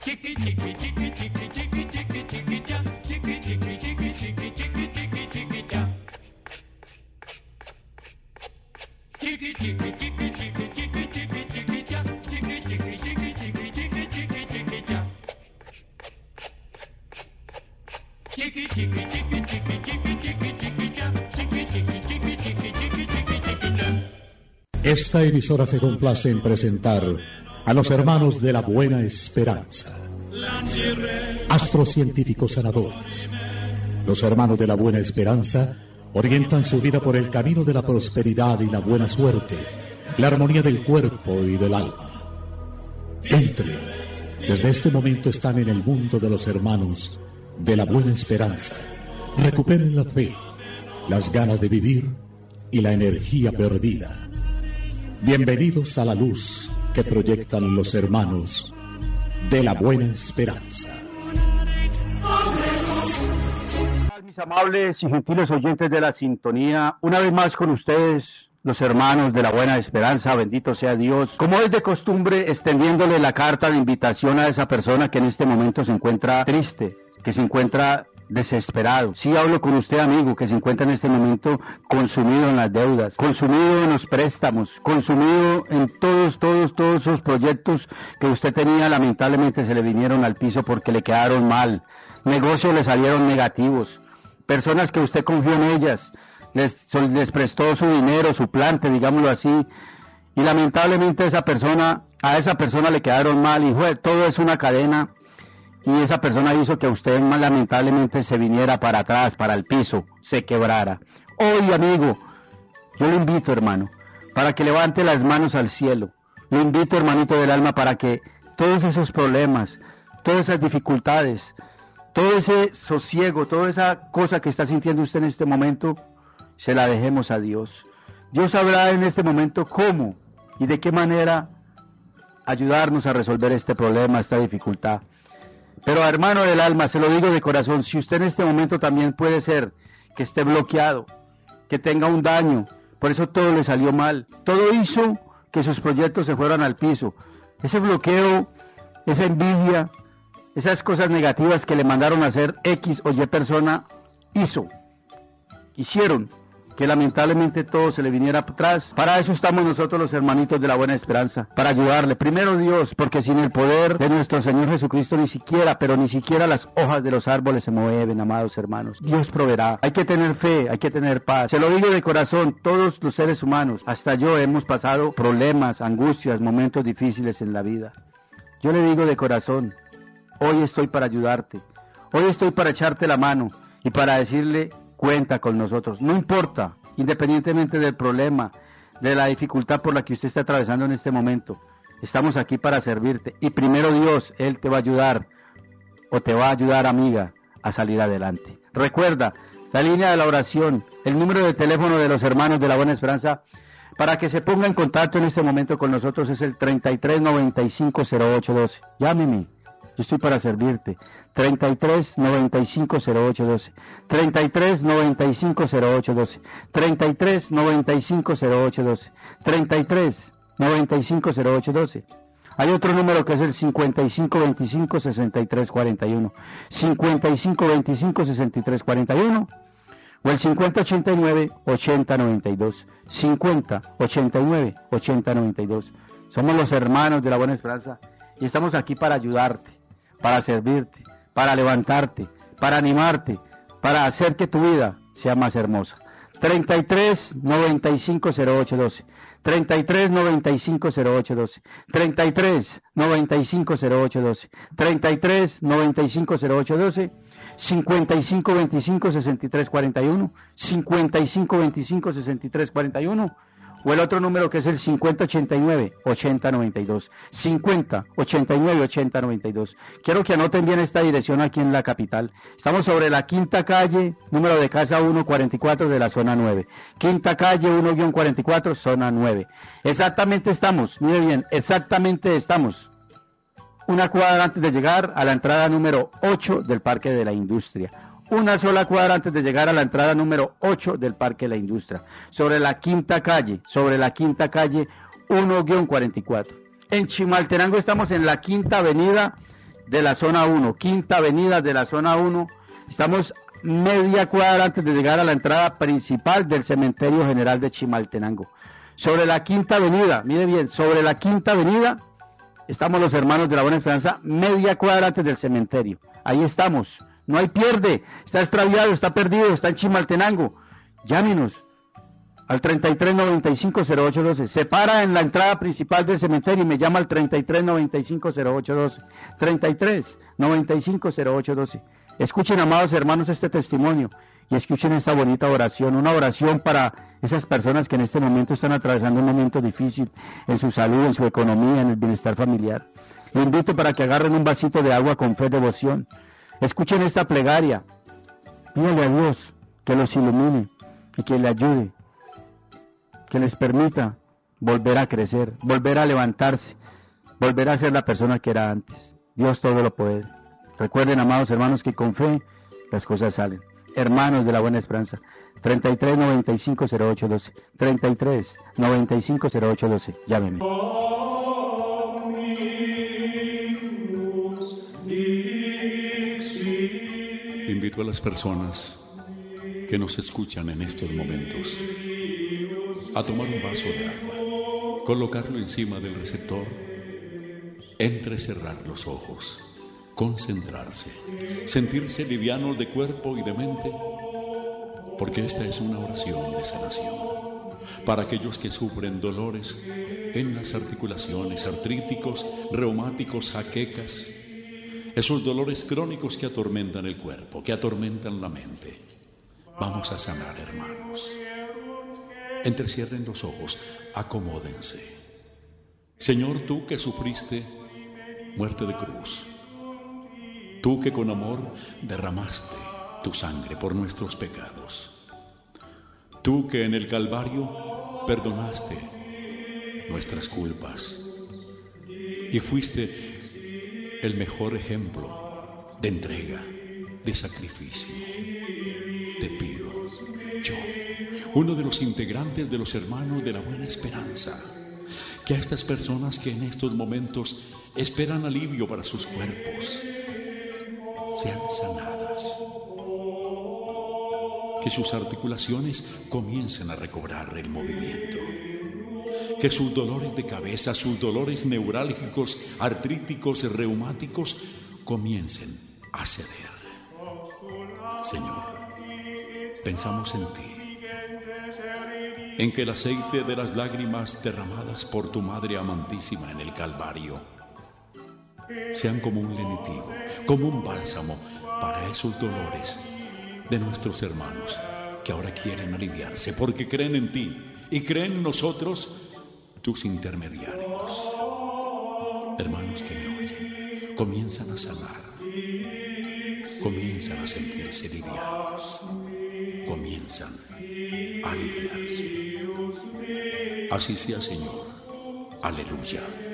Esta emisora se complace en presentar a los hermanos de la Buena Esperanza, astrocientíficos sanadores. Los hermanos de la Buena Esperanza orientan su vida por el camino de la prosperidad y la buena suerte, la armonía del cuerpo y del alma. Entren, desde este momento están en el mundo de los hermanos de la Buena Esperanza. Recuperen la fe, las ganas de vivir y la energía perdida. Bienvenidos a la luz que proyectan los hermanos de la Buena Esperanza. Mis amables y gentiles oyentes de la sintonía, una vez más con ustedes, los hermanos de la Buena Esperanza, bendito sea Dios. Como es de costumbre, extendiéndole la carta de invitación a esa persona que en este momento se encuentra triste, que se encuentra desesperado. Sí hablo con usted, amigo, que se encuentra en este momento consumido en las deudas, consumido en los préstamos, consumido en todos esos proyectos que usted tenía, lamentablemente se le vinieron al piso porque le quedaron mal. Negocios le salieron negativos. Personas que usted confió en ellas, les prestó su dinero, su plante, digámoslo así, y lamentablemente a esa persona le quedaron mal, y todo es una cadena. Y esa persona hizo que usted lamentablemente se viniera para atrás, para el piso, se quebrara. Hoy, amigo, yo lo invito, hermano, para que levante las manos al cielo. Lo invito, hermanito del alma, para que todos esos problemas, todas esas dificultades, todo ese sosiego, toda esa cosa que está sintiendo usted en este momento, se la dejemos a Dios. Dios sabrá en este momento cómo y de qué manera ayudarnos a resolver este problema, esta dificultad. Pero hermano del alma, se lo digo de corazón, si usted en este momento también puede ser que esté bloqueado, que tenga un daño, por eso todo le salió mal, todo hizo que sus proyectos se fueran al piso. Ese bloqueo, esa envidia, esas cosas negativas que le mandaron a hacer X o Y persona, hicieron que lamentablemente todo se le viniera atrás. Para eso estamos nosotros los hermanitos de la Buena Esperanza, para ayudarle. Primero Dios, porque sin el poder de nuestro Señor Jesucristo ni siquiera las hojas de los árboles se mueven, amados hermanos. Dios proveerá. Hay que tener fe, hay que tener paz. Se lo digo de corazón, todos los seres humanos, hasta yo, hemos pasado problemas, angustias, momentos difíciles en la vida. Yo le digo de corazón, hoy estoy para ayudarte. Hoy estoy para echarte la mano y para decirle, cuenta con nosotros, no importa, independientemente del problema, de la dificultad por la que usted está atravesando en este momento, estamos aquí para servirte, y primero Dios, Él te va a ayudar, o te va a ayudar, amiga, a salir adelante. Recuerda, la línea de la oración, el número de teléfono de los hermanos de la Buena Esperanza, para que se ponga en contacto en este momento con nosotros, es el 33950812, llámeme. Yo estoy para servirte. 33950812. 33950812. 33950812. 33950812. Hay otro número que es el 5525-6341. 5525-6341. O el 5089-8092. 5089-8092. Somos los hermanos de la Buena Esperanza y estamos aquí para ayudarte, para servirte, para levantarte, para animarte, para hacer que tu vida sea más hermosa. 33950812. 33950812. 33950812. 33950812. 5525-6341. 5525-6341. O el otro número que es el 5089-8092. 5089-8092. Quiero que anoten bien esta dirección aquí en la capital. Estamos sobre la Quinta Calle, número de casa 144 de la zona 9. Quinta Calle 1-44, zona 9. Exactamente estamos, mire bien, exactamente estamos una cuadra antes de llegar a la entrada número 8 del Parque de la Industria. Una sola cuadra antes de llegar a la entrada número 8 del Parque de la Industria, sobre la Quinta Calle 1-44. En Chimaltenango estamos en la Quinta Avenida, de la zona 1, Quinta Avenida de la zona 1. Estamos media cuadra antes de llegar a la entrada principal del Cementerio General de Chimaltenango. Sobre la Quinta Avenida, mire bien, sobre la Quinta Avenida estamos los hermanos de la Buena Esperanza, media cuadra antes del cementerio. Ahí estamos, no hay pierde, está extraviado, está perdido, está en Chimaltenango. Llámenos al 3395-0812. Se para en la entrada principal del cementerio y me llama al 3395-0812. 3395-0812. Escuchen, amados hermanos, este testimonio y escuchen esta bonita oración, una oración para esas personas que en este momento están atravesando un momento difícil en su salud, en su economía, en el bienestar familiar. Les invito para que agarren un vasito de agua con fe y devoción. Escuchen esta plegaria. Pídale a Dios que los ilumine y que le ayude, que les permita volver a crecer, volver a levantarse, volver a ser la persona que era antes. Dios todo lo puede. Recuerden, amados hermanos, que con fe las cosas salen. Hermanos de la Buena Esperanza, 3395-0812, 3395-0812, llámenme. Invito a las personas que nos escuchan en estos momentos a tomar un vaso de agua, colocarlo encima del receptor, entrecerrar los ojos, concentrarse, sentirse livianos de cuerpo y de mente, porque esta es una oración de sanación para aquellos que sufren dolores en las articulaciones, artríticos, reumáticos, jaquecas, esos dolores crónicos que atormentan el cuerpo, que atormentan la mente. Vamos a sanar, hermanos. Entrecierren los ojos, acomódense. Señor, tú que sufriste muerte de cruz, tú que con amor derramaste tu sangre por nuestros pecados, tú que en el Calvario perdonaste nuestras culpas y fuiste el mejor ejemplo de entrega, de sacrificio. Te pido, yo, uno de los integrantes de los hermanos de la Buena Esperanza, que a estas personas que en estos momentos esperan alivio para sus cuerpos, sean sanadas, que sus articulaciones comiencen a recobrar el movimiento, que sus dolores de cabeza, sus dolores neurálgicos, artríticos y reumáticos comiencen a ceder. Señor, pensamos en ti, en que el aceite de las lágrimas derramadas por tu Madre amantísima en el Calvario sean como un lenitivo, como un bálsamo para esos dolores de nuestros hermanos que ahora quieren aliviarse porque creen en ti y creen en nosotros, tus intermediarios. Hermanos que me oyen, comienzan a sanar, comienzan a sentirse livianos, comienzan a aliviarse. Así sea, Señor. Aleluya.